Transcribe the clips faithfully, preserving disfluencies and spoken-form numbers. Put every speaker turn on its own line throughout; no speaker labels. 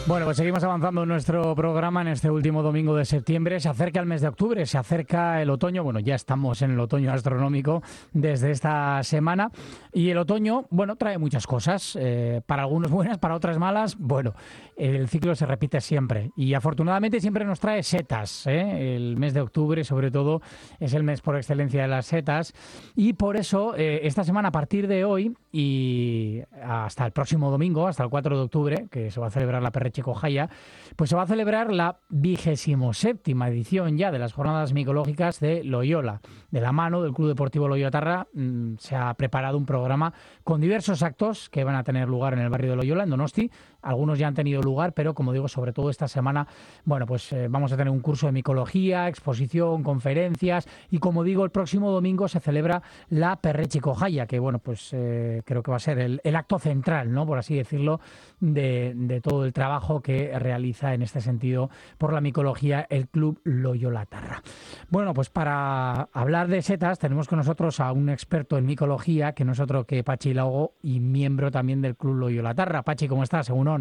Bueno, pues seguimos avanzando en nuestro programa en este último domingo de septiembre. Se acerca el mes de octubre, se acerca el otoño. Bueno, ya estamos en el otoño astronómico desde esta semana. Y el otoño, bueno, trae muchas cosas. Eh, para algunos buenas, para otras malas. Bueno, el ciclo se repite siempre. Y afortunadamente siempre nos trae setas, ¿eh? El mes de octubre, sobre todo, es el mes por excelencia de las setas. Y por eso, eh, esta semana, a partir de hoy y hasta el próximo domingo, hasta el cuatro de octubre, que se va a celebrar la Perretxiko-jaia, pues se va a celebrar la vigésimo séptima edición ya de las jornadas micológicas de Loyola. De la mano del Club Deportivo Loyola Tarra mmm, se ha preparado un programa con diversos actos que van a tener lugar en el barrio de Loyola, en Donosti. Algunos ya han tenido lugar, pero como digo, sobre todo esta semana, bueno, pues eh, vamos a tener un curso de micología, exposición, conferencias y como digo, el próximo domingo se celebra la Perretxiko-jaia, que bueno, pues eh, creo que va a ser el, el acto central, ¿no? Por así decirlo, de, de todo el trabajo que realiza en este sentido por la micología el Club Loyola Tarra. Bueno, pues para hablar de setas tenemos con nosotros a un experto en micología, que no es otro que Pachi Laogo y miembro también del Club Loyola Tarra. Pachi, ¿cómo estás? Egunon.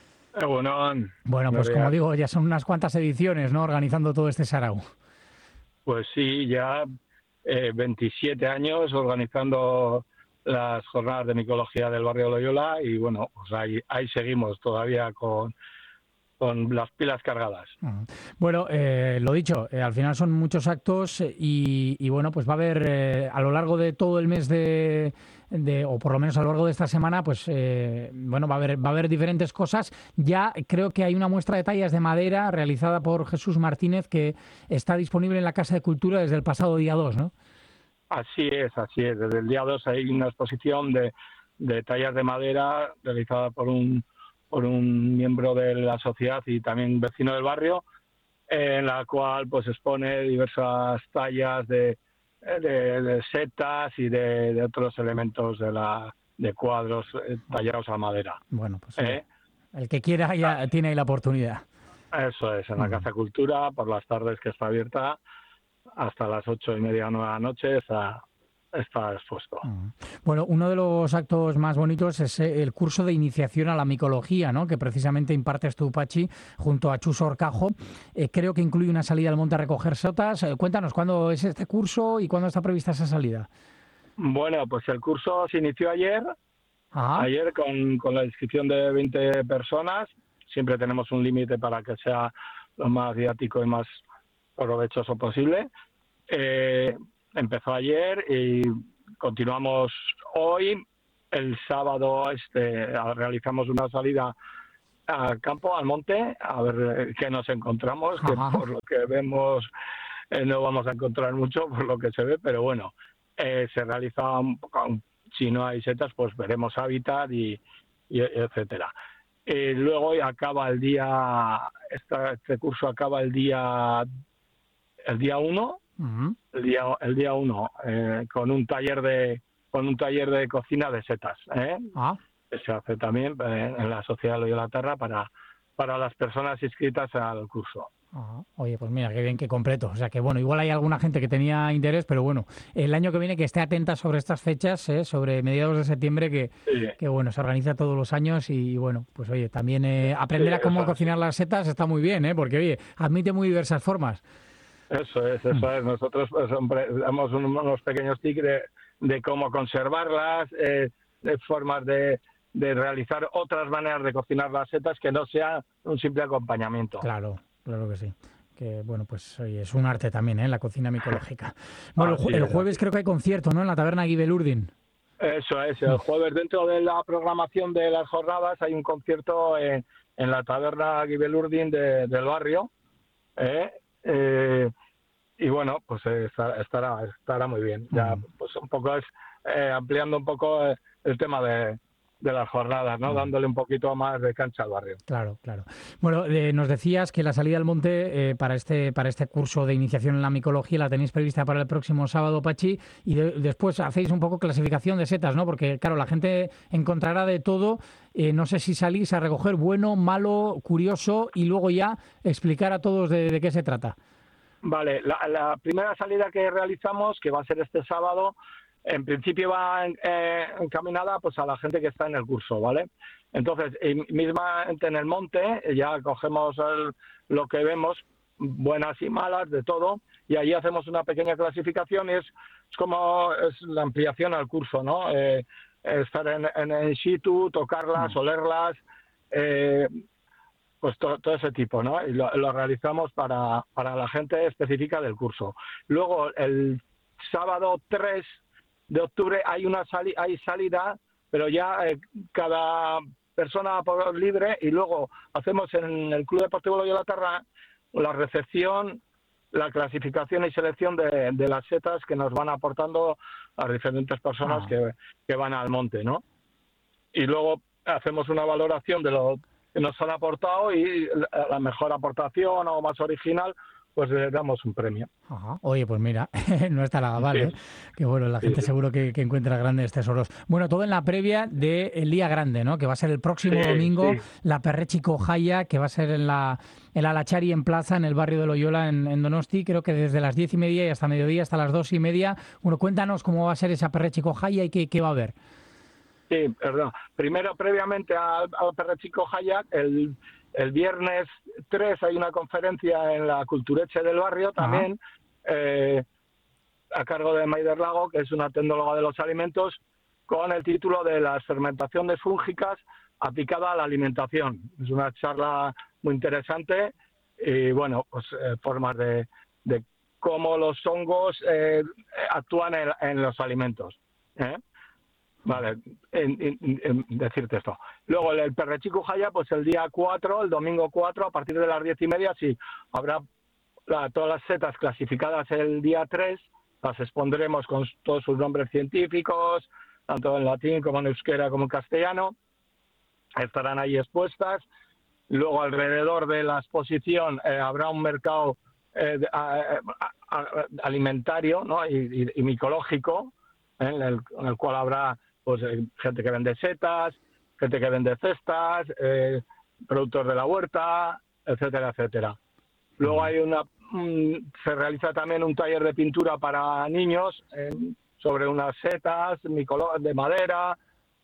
Egunon.
Bueno, pues como digo, ya son unas cuantas ediciones, ¿no? Organizando todo este sarau.
Pues sí, ya eh, veintisiete años organizando las jornadas de micología del barrio Loyola y bueno, pues ahí, ahí seguimos todavía con, con las pilas cargadas.
Bueno, eh, lo dicho, eh, al final son muchos actos y, y bueno, pues va a haber eh, a lo largo de todo el mes de, de, o por lo menos a lo largo de esta semana, pues eh, bueno, va a haber va a haber diferentes cosas. Ya creo que hay una muestra de tallas de madera realizada por Jesús Martínez que está disponible en la Casa de Cultura desde el pasado día dos, ¿no?
Así es, así es. Desde el día dos hay una exposición de, de tallas de madera realizada por un por un miembro de la sociedad y también vecino del barrio, en la cual pues expone diversas tallas de, de, de setas y de, de otros elementos de la de cuadros eh, tallados a madera.
Bueno, pues
¿Eh?
el que quiera ya tiene ahí la oportunidad.
Eso es, en la Casa Cultura, por las tardes que está abierta, hasta las ocho y media, nueve de la noche está, está expuesto.
Bueno, uno de los actos más bonitos es el curso de iniciación a la micología, ¿no? Que precisamente impartes tú, Pachi, junto a Chus Orcajo. Eh, creo que incluye una salida al monte a recoger setas. Eh, cuéntanos, ¿cuándo es este curso y cuándo está prevista esa salida?
Bueno, pues el curso se inició ayer,
Ajá.
ayer con, con la inscripción de veinte personas. Siempre tenemos un límite para que sea lo más didáctico y más provechoso posible. Eh, empezó ayer y continuamos hoy. El sábado este realizamos una salida al campo, al monte, a ver qué nos encontramos, que por lo que vemos eh, no vamos a encontrar mucho por lo que se ve, pero bueno, eh, se realiza un poco, si no hay setas, pues veremos hábitat y, y etcétera. Y luego acaba el día, esta, este curso acaba el día el día uno, uh-huh. el día el día uno eh, con un taller de con un taller de cocina de setas, ¿eh? Ah. que se hace también eh, en la Sociedad Loyola Tarra para para las personas inscritas al curso.
Ajá. Oye, pues mira, qué bien, qué completo. O sea que bueno, igual hay alguna gente que tenía interés, pero bueno, el año que viene que esté atenta sobre estas fechas, ¿eh? Sobre mediados de septiembre, que, sí. que bueno, se organiza todos los años y bueno, pues oye, también eh, aprender sí, a cómo cocinar las setas está muy bien, ¿eh? Porque oye, admite muy diversas formas.
Eso es, eso mm. es. Nosotros pues, hombre, damos unos pequeños tips de, de cómo conservarlas, eh, de formas de, de realizar otras maneras de cocinar las setas que no sea un simple acompañamiento.
Claro. Claro que sí. Que bueno, pues oye, es un arte también, ¿eh? La cocina micológica. Bueno, el, el jueves creo que hay concierto, ¿no? En la taberna Guibelurdin.
Eso es, el jueves dentro de la programación de las jornadas hay un concierto en, en la taberna Guibelurdin de, del barrio. ¿eh? Eh, y bueno, pues eh, estará, estará muy bien. Ya, pues un poco es eh, ampliando un poco el tema de de las jornadas, ¿no? Uh-huh. Dándole un poquito más de cancha al barrio.
Claro, claro. Bueno, eh, nos decías que la salida al monte eh, para este para este curso de iniciación en la micología la tenéis prevista para el próximo sábado, Pachi, y de, después hacéis un poco clasificación de setas, ¿no? Porque, claro, la gente encontrará de todo. Eh, no sé si salís a recoger bueno, malo, curioso y luego ya explicar a todos de, de qué se trata.
Vale, la, la primera salida que realizamos, que va a ser este sábado, en principio va eh, encaminada pues a la gente que está en el curso, ¿vale? Entonces, mismamente en el monte, ya cogemos el, lo que vemos, buenas y malas, de todo, y allí hacemos una pequeña clasificación y es, es como es la ampliación al curso, ¿no? Eh, estar en, en, en situ, tocarlas, olerlas, eh, pues to, todo ese tipo, ¿no? Y lo, lo realizamos para, para la gente específica del curso. Luego, el sábado tres de octubre hay una sali hay salida, pero ya eh, cada persona por libre, y luego hacemos en el Club Deportivo Loyola Terra la recepción, la clasificación y selección de, de las setas que nos van aportando las diferentes personas ah. que, que van al monte, ¿no? Y luego hacemos una valoración de lo que nos han aportado y la, la mejor aportación o más original, pues le damos un premio.
Ajá. Oye, pues mira, no está nada mal, sí. ¿eh? Que bueno, la gente sí, sí. seguro que, que encuentra grandes tesoros. Bueno, todo en la previa del Día Grande, ¿no? Que va a ser el próximo sí, domingo, sí. la Perretxiko Jaia, que va a ser en la en la Lachari en Plaza, en el barrio de Loyola, en, en Donosti, creo que desde las diez y media y hasta mediodía, hasta las dos y media. Bueno, cuéntanos cómo va a ser esa Perretxiko Jaia y qué, qué va a haber.
Sí, perdón. Primero, previamente al, al Perretxiko Jaia, el... El viernes tres hay una conferencia en la Culturetxe del barrio también, eh, a cargo de Maider Lago, que es una tecnóloga de los alimentos, con el título de las fermentaciones fúngicas aplicada a la alimentación. Es una charla muy interesante y, bueno, pues eh, formas de, de cómo los hongos eh, actúan en, en los alimentos, ¿eh? Vale, en, en, en decirte esto. Luego el, el Perretxiko Jaia, pues el día cuatro, el domingo cuatro, a partir de las diez y media, sí, habrá la, todas las setas clasificadas el día tres, las expondremos con todos sus nombres científicos, tanto en latín como en euskera como en castellano, estarán ahí expuestas. Luego alrededor de la exposición eh, habrá un mercado eh, a, a, a, alimentario, ¿no? y, y, y micológico, ¿eh? en, el, en el cual habrá pues eh, gente que vende setas, gente que vende cestas, eh, productos de la huerta, etcétera, etcétera. Luego hay una, mm, se realiza también un taller de pintura para niños eh, sobre unas setas de madera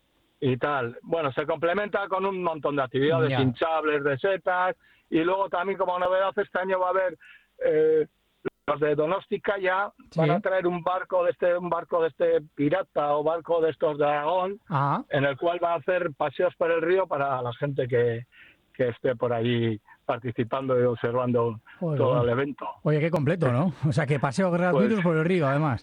y tal. Bueno, se complementa con un montón de actividades yeah. hinchables de setas, y luego también como novedad este año va a haber eh, los de Donosti Jaia sí. van a traer un barco de este un barco de este pirata o barco de estos de Aragón, Ajá. en el cual va a hacer paseos por el río para la gente que, que esté por ahí participando y observando Oye, todo bueno. el evento.
Oye, qué completo, ¿no? O sea, que paseos gratuitos pues, por el río, además.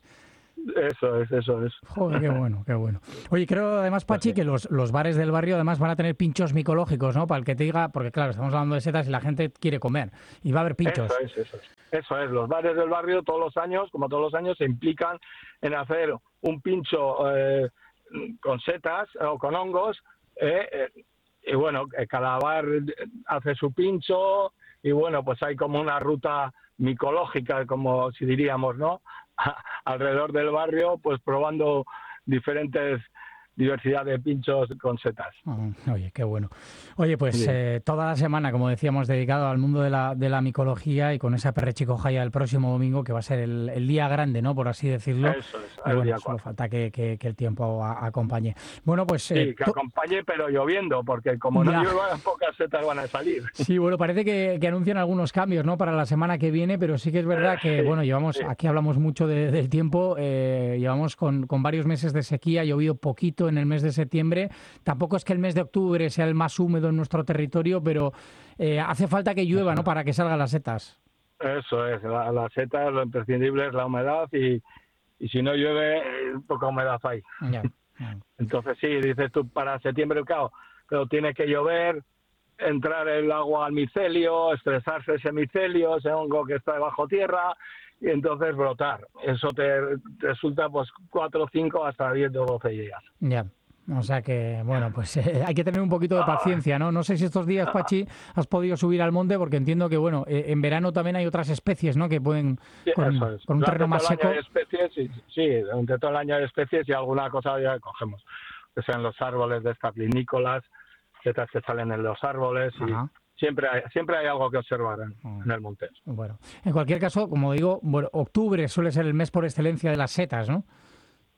Eso es, eso es.
Joder, qué bueno, qué bueno. Oye, creo además, Pachi, que los, los bares del barrio además van a tener pinchos micológicos, ¿no? Para el que te diga, porque claro, estamos hablando de setas y la gente quiere comer y va a haber pinchos.
Eso es, eso es. Eso es, los bares del barrio todos los años, como todos los años, se implican en hacer un pincho eh, con setas o con hongos, eh, eh, y bueno, cada bar hace su pincho y bueno, pues hay como una ruta micológica, como si diríamos, ¿no? Alrededor del barrio, pues probando diferentes diversidad de pinchos con setas.
Oye, qué bueno. Oye, pues sí. eh, toda la semana, como decíamos, dedicado al mundo de la, de la micología y con esa Perretxiko Jaia el próximo domingo, que va a ser el, el día grande, ¿no? Por así decirlo.
Eso es,
y bueno, solo falta que, que, que el tiempo a, acompañe. Bueno, pues...
Sí, eh, que acompañe, pero lloviendo, porque como no llueva, pocas setas van a salir.
Sí, bueno, parece que, que anuncian algunos cambios, ¿no? Para la semana que viene, pero sí que es verdad que, sí, bueno, llevamos, sí. aquí hablamos mucho de, del tiempo, eh, llevamos con, con varios meses de sequía, ha llovido poquito en el mes de septiembre. Tampoco es que el mes de octubre sea el más húmedo en nuestro territorio, pero eh, hace falta que llueva, ¿no? Para que salgan las setas.
Eso es, la, las setas, lo imprescindible es la humedad y, y si no llueve, poca humedad hay.
Ya, ya.
Entonces sí, dices tú, para septiembre, claro, pero tiene que llover, entrar el agua al micelio, estresarse ese micelio, ese hongo que está bajo tierra, y entonces brotar. Eso te resulta pues cuatro, cinco, hasta diez o doce días.
Ya. O sea que, bueno, pues eh, hay que tener un poquito de paciencia, ¿no? No sé si estos días, Pachi, has podido subir al monte, porque entiendo que, bueno, eh, en verano también hay otras especies, ¿no? Que pueden, con,
sí, es.
con un terreno más seco...
Especies, sí, sí, durante todo el año hay especies y alguna cosa ya cogemos. Que sean los árboles de estas vinícolas, setas que salen en los árboles y... Ajá. Siempre hay, siempre hay algo que observar en, oh. en el monte.
Bueno, en cualquier caso, como digo, bueno, octubre suele ser el mes por excelencia de las setas, ¿no?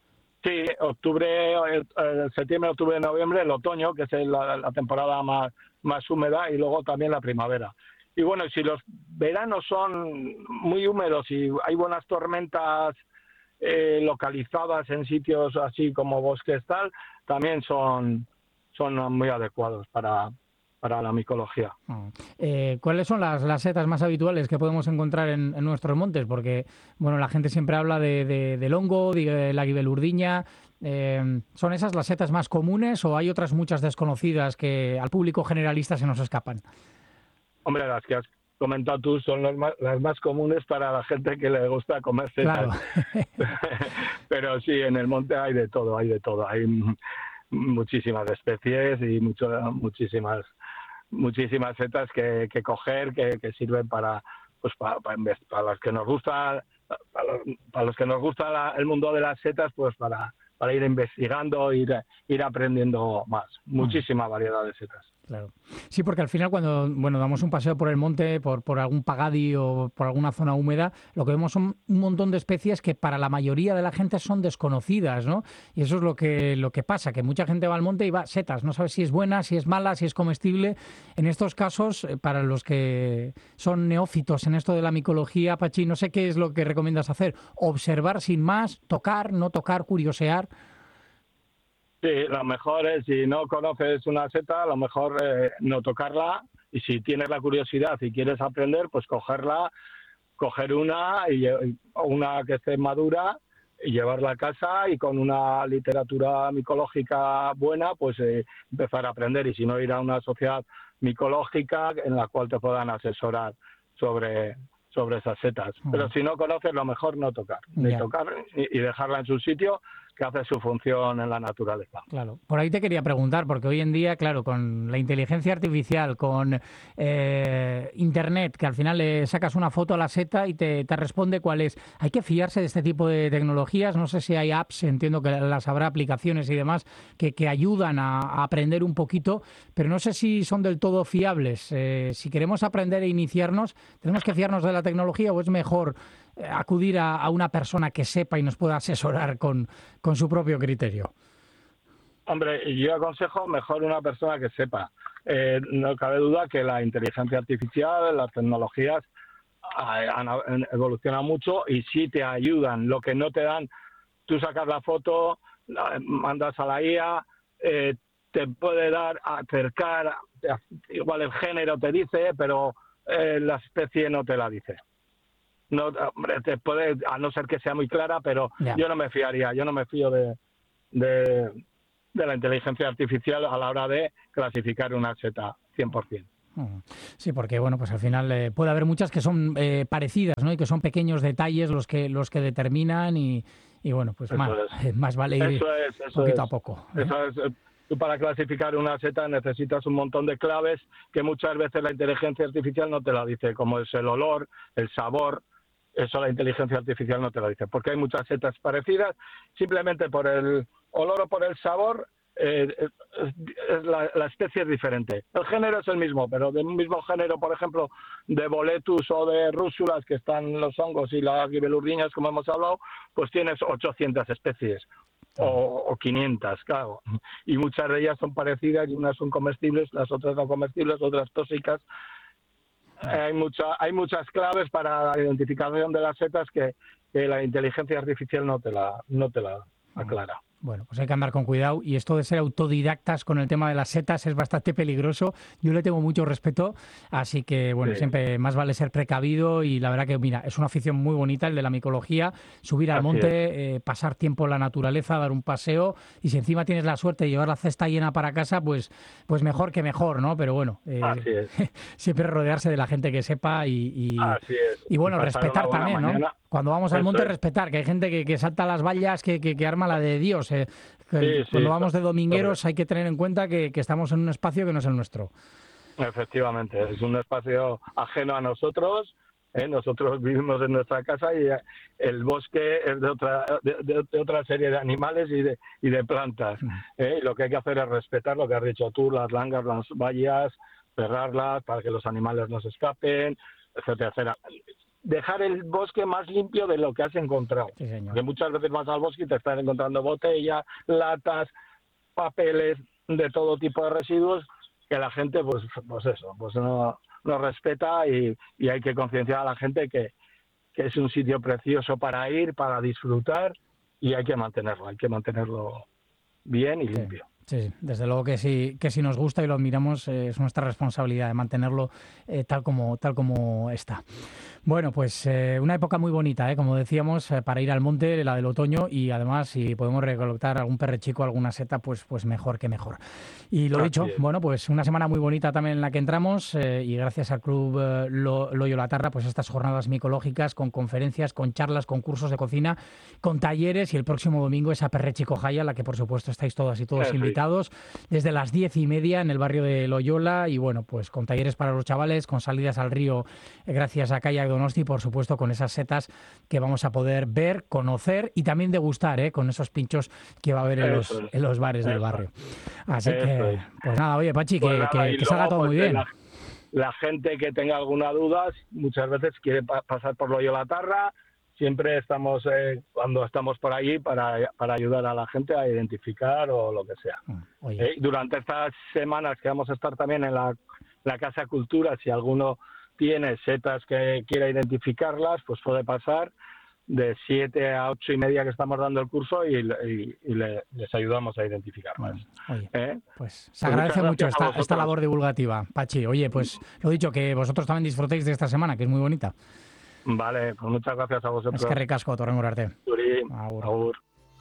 Sí, octubre, eh, septiembre, octubre, noviembre, el otoño, que es la, la temporada más, más húmeda, y luego también la primavera. Y bueno, si los veranos son muy húmedos y hay buenas tormentas eh, localizadas en sitios así como bosques tal, también son, son muy adecuados para, para la micología.
Mm. Eh, ¿cuáles son las, las setas más habituales que podemos encontrar en, en nuestros montes? Porque bueno, la gente siempre habla de, de, del hongo, de la guibelurdiña. Eh, ¿Son esas las setas más comunes o hay otras muchas desconocidas que al público generalista se nos escapan?
Hombre, las que has comentado tú son las más, las más comunes para la gente que le gusta comer setas.
Claro.
Pero sí, en el monte hay de todo, hay de todo. Hay muchísimas especies y mucho, muchísimas muchísimas setas que, que coger, que, que sirven para, pues para, para, para los que nos gusta, para los, para los que nos gusta la, el mundo de las setas, pues para, para ir investigando, ir, ir aprendiendo más. Muchísima variedad de setas.
Claro. Sí, porque al final cuando bueno damos un paseo por el monte, por, por algún pagadi o por alguna zona húmeda, lo que vemos son un montón de especies que para la mayoría de la gente son desconocidas, ¿no? Y eso es lo que, lo que pasa, que mucha gente va al monte y va setas, no sabe si es buena, si es mala, si es comestible. En estos casos, para los que son neófitos en esto de la micología, Pachi, no sé qué es lo que recomiendas hacer. Observar sin más, tocar, no tocar, curiosear.
Sí, lo mejor es, si no conoces una seta, a lo mejor eh, no tocarla, y si tienes la curiosidad y quieres aprender, pues cogerla, coger una, y, una que esté madura, y llevarla a casa, y con una literatura micológica buena, pues eh, empezar a aprender, y si no, ir a una sociedad micológica en la cual te puedan asesorar sobre, sobre esas setas. Mm. Pero si no conoces, lo mejor no tocar, ni yeah. tocar y, y dejarla en su sitio, que hace su función en la naturaleza.
Claro, por ahí te quería preguntar, porque hoy en día, claro, con la inteligencia artificial, con eh, Internet, que al final le sacas una foto a la seta y te, te responde cuál es. Hay que fiarse de este tipo de tecnologías. No sé si hay apps, entiendo que las habrá, aplicaciones y demás, que, que ayudan a, a aprender un poquito, pero no sé si son del todo fiables. Eh, si queremos aprender e iniciarnos, ¿tenemos que fiarnos de la tecnología o es mejor acudir a, a una persona que sepa y nos pueda asesorar con, con su propio criterio?
Hombre, yo aconsejo mejor una persona que sepa. Eh, no cabe duda que la inteligencia artificial, las tecnologías han, han evolucionado mucho y sí te ayudan. Lo que no te dan, tú sacas la foto, la mandas a la I A, eh, te puede dar, acercar, igual el género te dice, pero eh, la especie no te la dice. No, hombre, te puede, a no ser que sea muy clara, pero yeah. yo no me fiaría, yo no me fío de, de, de la inteligencia artificial a la hora de clasificar una seta cien por ciento.
Sí, porque bueno, pues al final eh, puede haber muchas que son eh, parecidas, ¿no? Y que son pequeños detalles los que los que determinan y, y bueno, pues más, es. más vale ir
eso es, eso
poquito
es.
a poco. ¿eh?
Eso es. Tú para clasificar una seta necesitas un montón de claves que muchas veces la inteligencia artificial no te la dice, como es el olor, el sabor. Eso la inteligencia artificial no te lo dice, porque hay muchas setas parecidas, simplemente por el olor o por el sabor, eh, es, la, la especie es diferente. El género es el mismo, pero del mismo género, por ejemplo, de boletus o de rúsulas, que están los hongos y las guibelurdiñas, como hemos hablado, pues tienes ochocientas especies. O, o quinientas, claro. Y muchas de ellas son parecidas y unas son comestibles, las otras no comestibles, otras tóxicas. Hay, mucha, hay muchas claves para la identificación de las setas que, que la inteligencia artificial no te la, no te la aclara.
Bueno, pues hay que andar con cuidado y esto de ser autodidactas con el tema de las setas es bastante peligroso. Yo le tengo mucho respeto, así que bueno, sí. siempre más vale ser precavido y la verdad que mira, es una afición muy bonita el de la micología, subir al así monte, eh, pasar tiempo en la naturaleza, dar un paseo y si encima tienes la suerte de llevar la cesta llena para casa, pues, pues mejor que mejor, ¿no? Pero bueno, eh, así es. siempre rodearse de la gente que sepa y, y,
así es.
y bueno, respetar también, mañana. ¿no? Cuando vamos al monte, respetar, que hay gente que, que salta las vallas, que, que, que arma la de Dios. Eh, que sí, cuando sí, vamos de domingueros hay que tener en cuenta que, que estamos en un espacio que no es el nuestro.
Efectivamente, es un espacio ajeno a nosotros. ¿eh? Nosotros vivimos en nuestra casa y el bosque es de otra, de, de, de otra serie de animales y de, y de plantas. ¿eh? Y lo que hay que hacer es respetar lo que has dicho tú, las langas, las vallas, cerrarlas para que los animales no se escapen, etcétera, etcétera. dejar el bosque más limpio de lo que has encontrado.
Sí, señor.
Porque muchas veces vas al bosque y te estás encontrando botellas, latas, papeles, de todo tipo de residuos que la gente, pues, pues eso, pues no, no respeta y, y hay que concienciar a la gente que, que es un sitio precioso para ir, para disfrutar y hay que mantenerlo, hay que mantenerlo bien y limpio.
Sí. Sí, desde luego que sí, que si nos gusta y lo admiramos, eh, es nuestra responsabilidad de mantenerlo eh, tal como tal como está. Bueno, pues eh, una época muy bonita, ¿eh? Como decíamos, eh, para ir al monte, la del otoño, y además si podemos recolectar algún perrechico, alguna seta, pues pues mejor que mejor. Y lo dicho, bueno, pues una semana muy bonita también en la que entramos eh, y gracias al Club eh, Lo, Loyo La Tarra, pues estas jornadas micológicas con conferencias, con charlas, con cursos de cocina, con talleres y el próximo domingo esa Perrechico Jaya, a la que por supuesto estáis todas y todos sí, invitados sí. desde las diez y media en el barrio de Loyola y bueno, pues con talleres para los chavales, con salidas al río eh, gracias a Kayak Donosti, por supuesto con esas setas que vamos a poder ver, conocer y también degustar ¿eh? Con esos pinchos que va a haber en los, es. en los bares Eso. del barrio. Así Eso. que, pues nada, oye Pachi, pues que, nada, que, que luego, salga todo pues muy bien.
La, la gente que tenga alguna duda, muchas veces quiere pa- pasar por Loyola Tarra, siempre estamos, eh, cuando estamos por allí, para, para ayudar a la gente a identificar o lo que sea. Eh, durante estas semanas que vamos a estar también en la, la Casa Cultura, si alguno tiene setas que quiera identificarlas, pues puede pasar de siete a ocho y media que estamos dando el curso y, y, y le, les ayudamos a identificarlas.
Oye,
¿Eh?
Pues se agradece pues mucho esta, esta labor divulgativa, Pachi. Oye, pues lo dicho, que vosotros también disfrutéis de esta semana, que es muy bonita.
Vale, pues muchas gracias a vosotros.
Es que ricasco, Torrengor Arte.
Agur. Agur.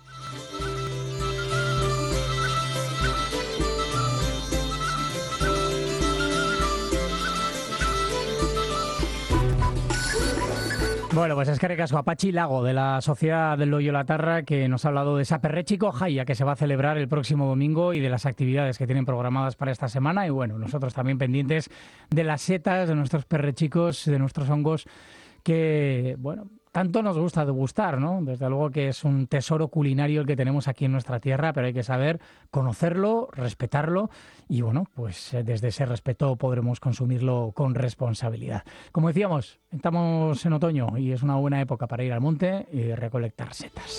Bueno, pues es que ricasco a Pachi Lago, de la Sociedad del Loyo La Tarra, que nos ha hablado de esa Perrechico Jaya que se va a celebrar el próximo domingo y de las actividades que tienen programadas para esta semana. Y bueno, nosotros también pendientes de las setas, de nuestros perrechicos, de nuestros hongos, que, bueno, tanto nos gusta degustar, ¿no? Desde luego que es un tesoro culinario el que tenemos aquí en nuestra tierra, pero hay que saber conocerlo, respetarlo y, bueno, pues desde ese respeto podremos consumirlo con responsabilidad. Como decíamos, estamos en otoño y es una buena época para ir al monte y recolectar setas.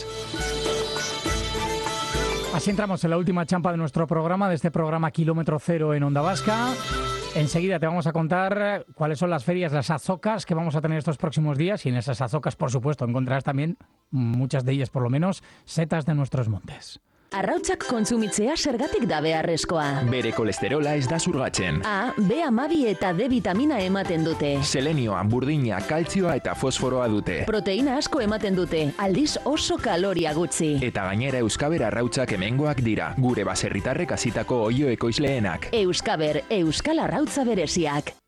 Así entramos en la última champa de nuestro programa, de este programa Kilómetro Cero en Onda Vasca. Enseguida te vamos a contar cuáles son las ferias, las azocas que vamos a tener estos próximos días y en esas azocas, por supuesto, encontrarás también, muchas de ellas por lo menos, setas de nuestros montes.
Arrautzak kontsumitzea zergatik da beharrezkoa.
Bere kolesterola ez da zurgatzen.
A, B hamabi eta D vitamina ematen dute.
Selenioa, burdina, kaltzioa eta fosforoa dute.
Proteina asko ematen dute, aldiz oso kaloria gutxi.
Eta gainera Euskaber arrautzak hemengoak dira, gure baserritarrek hasitako oio ekoizleenak.
Euskaber, Euskal Arrautza bereziak.